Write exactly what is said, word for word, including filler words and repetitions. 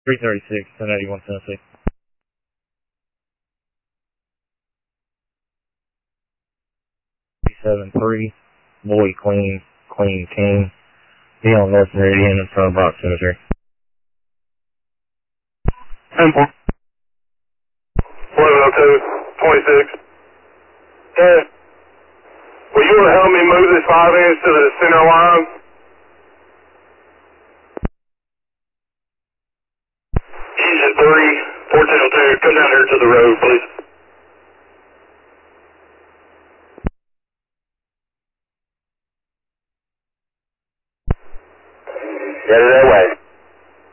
three thirty-six, ten eighty-one Tennessee. seven three, Boy Queen, Queen King. Be on North Meridian in front of Brock Cemetery. ten four. eleven oh two, twenty-six. Yeah. Will you help me move this five inch to the center line? Engine three, four ten oh two, come down here to the road, please.